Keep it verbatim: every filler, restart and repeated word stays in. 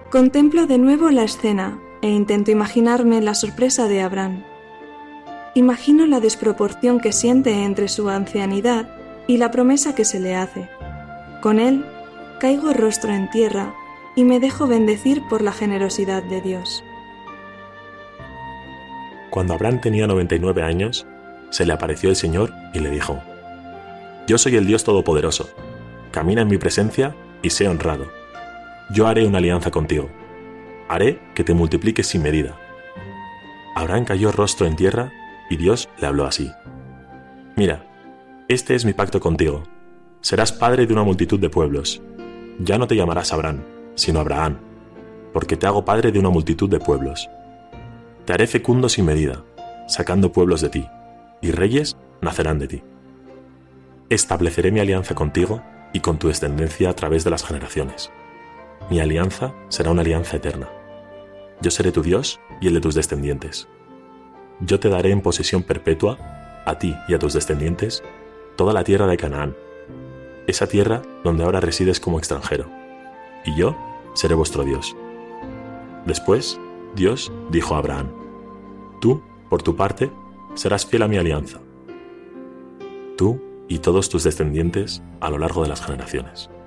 Contemplo de nuevo la escena e intento imaginarme la sorpresa de Abraham. Imagino la desproporción que siente entre su ancianidad y la promesa que se le hace. Con él, caigo rostro en tierra y me dejo bendecir por la generosidad de Dios. Cuando Abraham tenía noventa y nueve años, se le apareció el Señor y le dijo: Yo soy el Dios Todopoderoso, camina en mi presencia y sé honrado. Yo haré una alianza contigo, haré que te multipliques sin medida. Abraham cayó rostro en tierra y Dios le habló así: Mira, este es mi pacto contigo, serás padre de una multitud de pueblos. Ya no te llamarás Abraham, sino Abraham, porque te hago padre de una multitud de pueblos. Te haré fecundo sin medida, sacando pueblos de ti, y reyes nacerán de ti. Estableceré mi alianza contigo y con tu descendencia a través de las generaciones. Mi alianza será una alianza eterna. Yo seré tu Dios y el de tus descendientes. Yo te daré en posesión perpetua, a ti y a tus descendientes, toda la tierra de Canaán, esa tierra donde ahora resides como extranjero, y yo seré vuestro Dios. Después, Dios dijo a Abraham: Tú, por tu parte, serás fiel a mi alianza, tú y todos tus descendientes a lo largo de las generaciones.